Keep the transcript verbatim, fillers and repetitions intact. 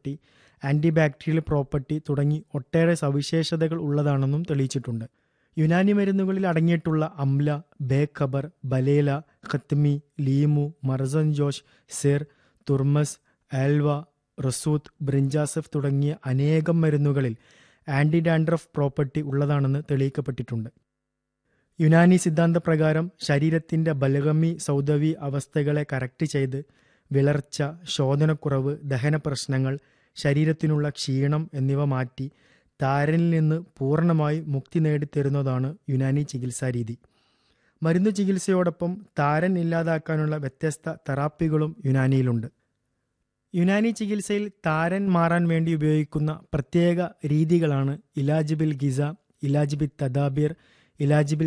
Property, ആൻറ്റിബാക്ടീരിയൽ property തുടങ്ങി ഒട്ടേറെ സവിശേഷതകൾ ഉള്ളതാണെന്നും തെളിയിച്ചിട്ടുണ്ട്. യുനാനി മരുന്നുകളിൽ അടങ്ങിയിട്ടുള്ള അംല, ബേഖബർ, ബലേല, ഖത്മി, ലീമു, മർസൻജോഷ്, സിർ, തുർമസ്, ആൽവ, റസൂത്ത്, ബ്രിഞ്ചാസഫ് തുടങ്ങിയ അനേകം മരുന്നുകളിൽ ആൻറ്റി ഡാൻഡ്രഫ് പ്രോപ്പർട്ടി ഉള്ളതാണെന്ന് തെളിയിക്കപ്പെട്ടിട്ടുണ്ട്. യുനാനി സിദ്ധാന്തപ്രകാരം ശരീരത്തിൻ്റെ ബൽഗമി സൗദവി അവസ്ഥകളെ കറക്റ്റ് ചെയ്ത് വിളർച്ച, ശോധനക്കുറവ്, ദഹന പ്രശ്നങ്ങൾ, ശരീരത്തിനുള്ള ക്ഷീണം എന്നിവ മാറ്റി താരനിൽ നിന്ന് പൂർണ്ണമായി മുക്തി നേടിത്തരുന്നതാണ് യുനാനി ചികിത്സാരീതി. മരുന്ന് ചികിത്സയോടൊപ്പം താരൻ ഇല്ലാതാക്കാനുള്ള വ്യത്യസ്ത തെറാപ്പികളും യുനാനിയിലുണ്ട്. യുനാനി ചികിത്സയിൽ താരൻ മാറാൻ വേണ്ടി ഉപയോഗിക്കുന്ന പ്രത്യേക രീതികളാണ് ഇലാജ് ബിൽ ഗിസ, ഇലാജ് ബിൽ തദാബീർ, ഇലാജ് ബിൽ